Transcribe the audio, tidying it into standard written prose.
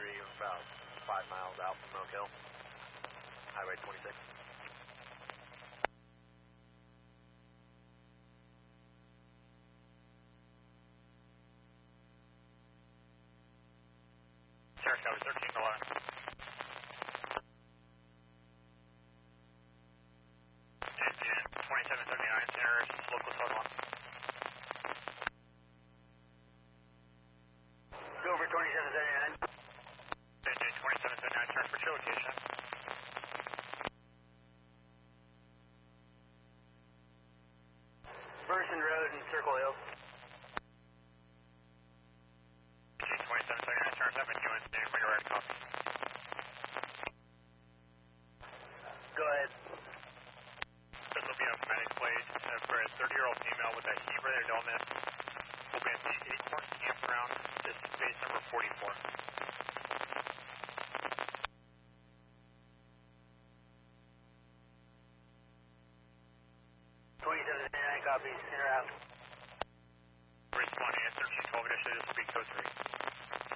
about 5 miles out from Oak Hill, Highway 26. Sierra Copy 13 to 11. Engine 2779, Sierra, local 12 Go over 2779. Engine 2779, Sierra, for your location. Burson Road and Circle Hill. Engine 2779, Sierra, 7, UNC, bring a red copy. Go ahead. This will be a medic plate for a 30-year-old female with a heat-related illness. Will be at the Acorn Campground. This is base number 44. 2779 copies, in or out. Responding at 1312, initially this will be code 3.